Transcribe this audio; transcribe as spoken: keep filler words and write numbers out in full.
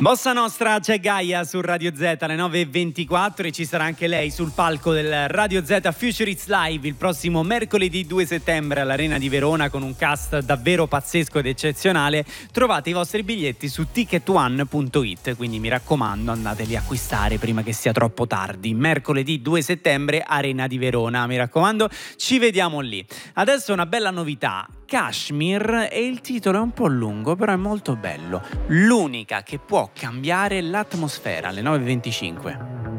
Mossa Nostra, c'è Gaia su Radio Z alle nove e ventiquattro e ci sarà anche lei sul palco del Radio Z Future It's Live il prossimo mercoledì due settembre all'Arena di Verona con un cast davvero pazzesco ed eccezionale. Trovate i vostri biglietti su ticket one punto it, quindi mi raccomando andateli a acquistare prima che sia troppo tardi. Mercoledì due settembre Arena di Verona, mi raccomando, ci vediamo lì. Adesso una bella novità. Kashmir, e il titolo è un po' lungo però è molto bello. L'unica che può cambiare l'atmosfera alle nove e venticinque.